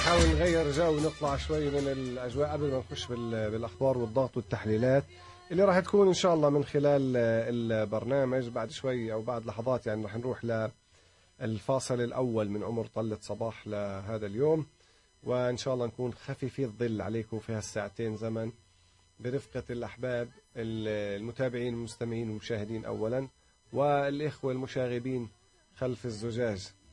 نحاول نغير جو ونطلع شوي من الأجواء قبل ما نخش بالأخبار والضغط والتحليلات اللي راح تكون إن شاء الله من خلال البرنامج بعد شوي أو بعد لحظات. يعني راح نروح للفاصل الأول من عمر طلة صباح لهذا اليوم، وإن شاء الله نكون خفيفي الظل عليكم في هالساعتين زمن برفقة الأحباب المتابعين المستمعين والمشاهدين أولا، والإخوة المشاغبين خلف الزجاج